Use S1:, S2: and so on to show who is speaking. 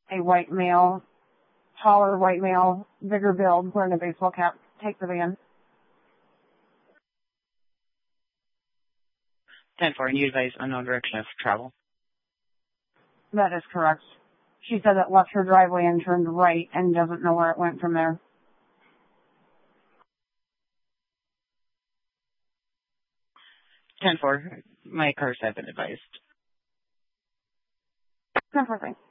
S1: a white male, taller white male, bigger build, wearing a baseball cap, take the van.
S2: 10-4, and you advise unknown direction of travel.
S1: That is correct. She said it left her driveway and turned right and doesn't know where it went from there.
S2: 10-4, my cars have been advised.
S1: 10-4, thanks.